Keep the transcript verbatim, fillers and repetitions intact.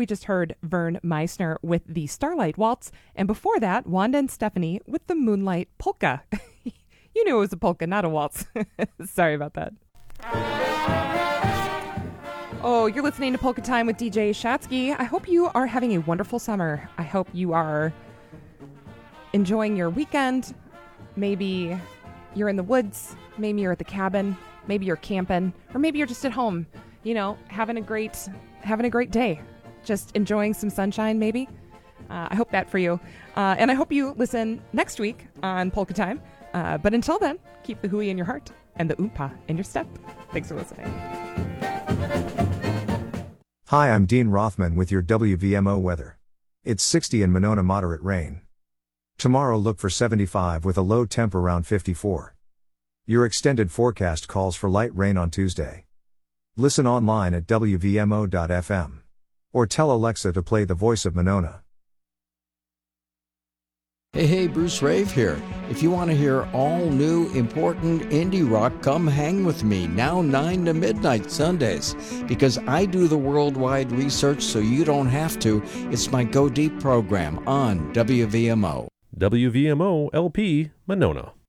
we just heard Vern Meisner with the Starlight Waltz, and before that, Wanda and Stephanie with the Moonlight Polka. You knew it was a polka, not a waltz. Sorry about that. Oh, you're listening to Polka Time with D J Shatsky. I hope you are having a wonderful summer. I hope you are enjoying your weekend. Maybe you're in the woods. Maybe you're at the cabin. Maybe you're camping. Or maybe you're just at home, you know, having a great, having a great day. Just enjoying some sunshine, maybe. Uh, I hope that for you. Uh, and I hope you listen next week on Polka Time. Uh, but until then, keep the hui in your heart and the oompa in your step. Thanks for listening. Hi, I'm Dean Rothman with your W V M O weather. It's sixty in Monona, moderate rain. Tomorrow look for seventy-five with a low temp around fifty-four. Your extended forecast calls for light rain on Tuesday. Listen online at W V M O dot F M. Or tell Alexa to play The Voice of Monona. Hey, hey, Bruce Rave here. If you want to hear all new, important indie rock, come hang with me now nine to midnight Sundays. Because I do the worldwide research so you don't have to. It's my Go Deep program on W V M O. W V M O L P Monona.